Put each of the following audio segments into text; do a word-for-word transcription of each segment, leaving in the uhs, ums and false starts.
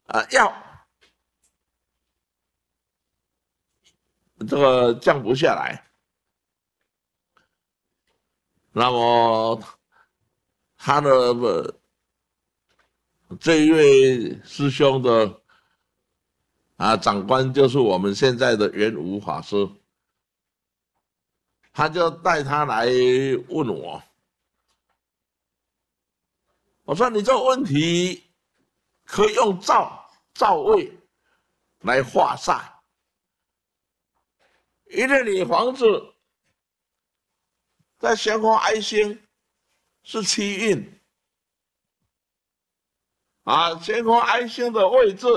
啊药这个降不下来，那么他的这一位师兄的啊长官就是我们现在的圆武法师，他就带他来问我，我说你这个问题可以用灶灶位来化煞，因为你房子在玄空哀星是七运啊，玄空哀星的位置。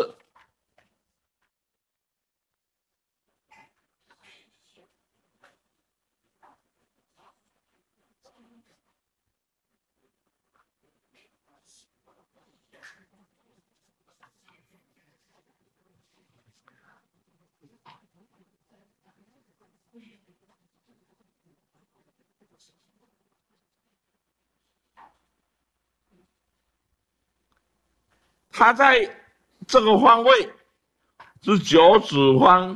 它在这个方位是九子方，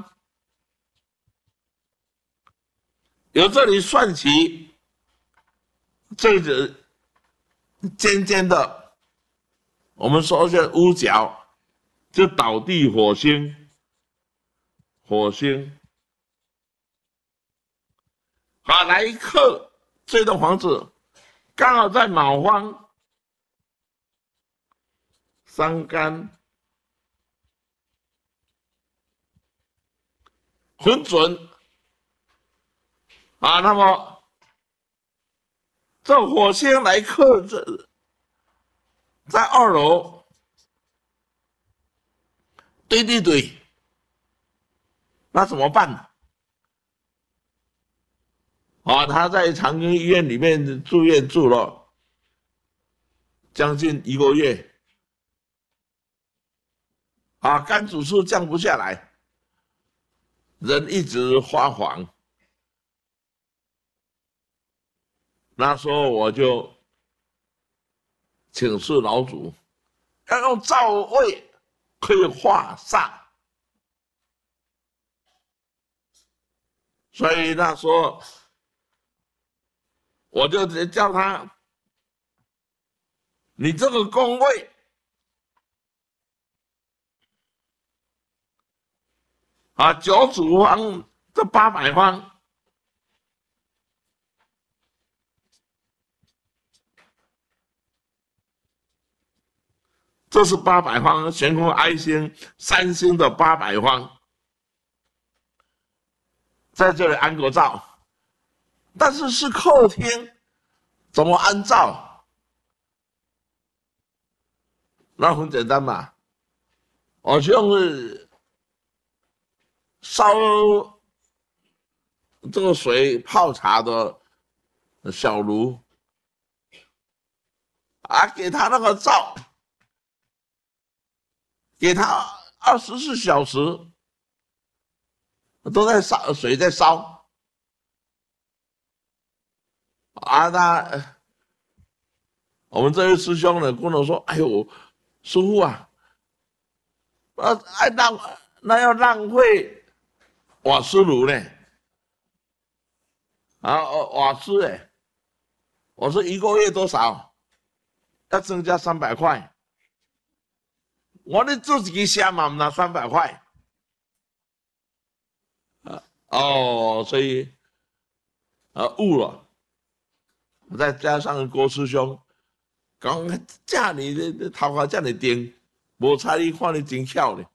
由这里算起，这个尖尖的，我们说是屋角，就倒地火星，火星啊，来克这栋房子，刚好在卯方。三干很准啊，那么这火星来克这在二楼对对对，那怎么办呢？啊，他在长庚医院里面住院住了将近一个月。啊，肝指数降不下来，人一直发黄。那时候我就请示老祖，要用灶位可以化煞，所以那时候我就直接叫他，你这个宫位啊，九子方这八百方。这是八百方，玄空哀星三星的八百方，在这里安个灶，但是是客厅，怎么安灶？那很简单嘛，我就用烧这个水泡茶的小炉啊，给他那个灶，给他二十四小时都在烧，水在烧啊。那我们这位师兄呢，跟我说：“哎呦，师父啊，啊，哎浪那要浪费瓦斯炉呢？啊，瓦斯哎，我说一个月多少？要增加三百块。我的自己想嘛，拿三百块。啊，哦，所以啊误了。再加上郭师兄讲，这你的头发这么顶，无彩你看你真巧呢。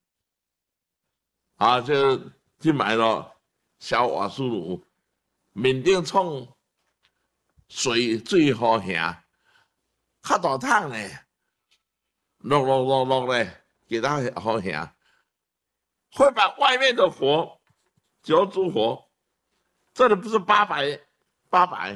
啊，就去买了小瓦斯炉，面顶冲水最好行，较大桶呢，落落落落嘞，给它好行，会把外面的火九组火，这里不是八百八百，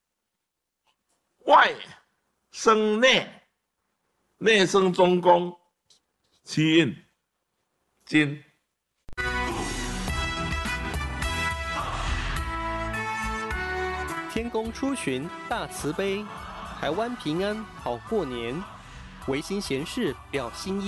外生内，内生中宫，七印金。 天公出巡大慈悲，台湾平安好过年，维新贤士表心意。